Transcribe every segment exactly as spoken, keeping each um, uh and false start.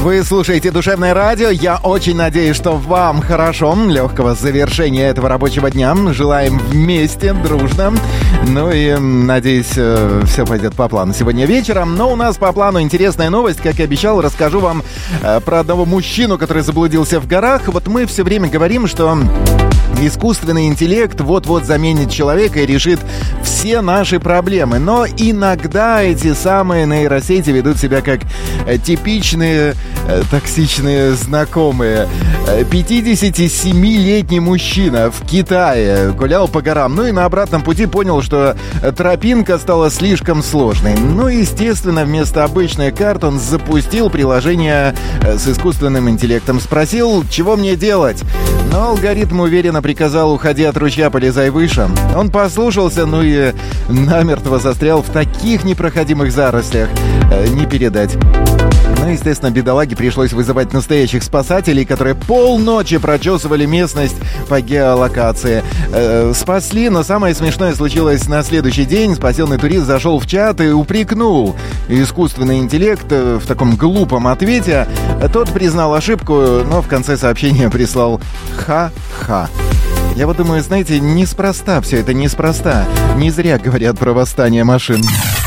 Вы слушаете «Душевное радио». Я очень надеюсь, что вам хорошо. Легкого завершения этого рабочего дня. Желаем вместе, дружно. Ну и, надеюсь, все пойдет по плану сегодня вечером. Но у нас по плану интересная новость. Как и обещал, расскажу вам про одного мужчину, который заблудился в горах. Вот мы все время говорим, что искусственный интеллект вот-вот заменит человека и решит все наши проблемы. Но иногда эти самые нейросети ведут себя как типичные э, токсичные знакомые. пятидесятисемилетний мужчина в Китае гулял по горам. Ну и на обратном пути понял, что тропинка стала слишком сложной. Ну, естественно, вместо обычной карты он запустил приложение с искусственным интеллектом. Спросил, чего мне делать? Но алгоритм уверенно приказал: уходи от ручья, полезай выше. Он послушался, ну и намертво застрял в таких непроходимых зарослях. Э, не передать. Ну, естественно, бедолаге пришлось вызывать настоящих спасателей, которые полночи прочесывали местность по геолокации. Э, спасли, но самое смешное случилось на следующий день. Спасенный турист зашел в чат и упрекнул искусственный интеллект в таком глупом ответе. Тот признал ошибку, но в конце сообщения прислал «ха-ха». Я вот думаю, знаете, неспроста все это, неспроста. Не зря говорят про восстание машин.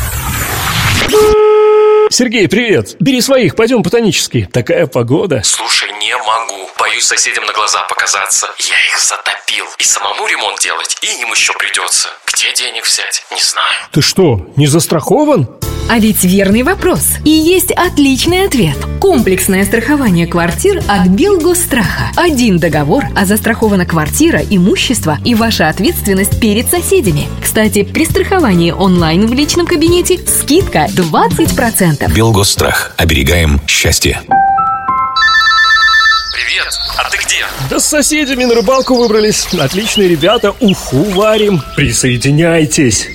Сергей, привет. Бери своих, пойдем ботанический. Такая погода. Слушай, не могу. Боюсь соседям на глаза показаться. Я их затопил. И самому ремонт делать, и им еще придется. Где денег взять? Не знаю. Ты что, не застрахован? А ведь верный вопрос. И есть отличный ответ. Комплексное страхование квартир от Белгосстраха. Один договор, а застрахована квартира, имущество и ваша ответственность перед соседями. Кстати, при страховании онлайн в личном кабинете скидка двадцать процентов. Белгосстрах. Оберегаем счастье. Привет, а ты где? Да с соседями на рыбалку выбрались. Отличные ребята, уху варим. Присоединяйтесь.